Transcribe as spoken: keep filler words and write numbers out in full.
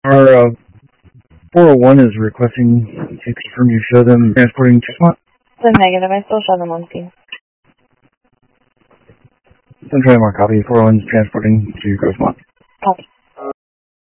Our uh, four oh one is requesting to confirm you show them transporting to Smart. The negative, I still show them on scene. I'm trying to mark copy. four oh one is transporting to Grossmont. Copy.